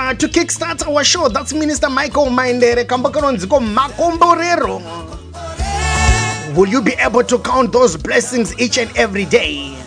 to kickstart our show, that's Minister Michael Maindere Kambakanonziko Makomborero. Will you be able to count those blessings each and every day?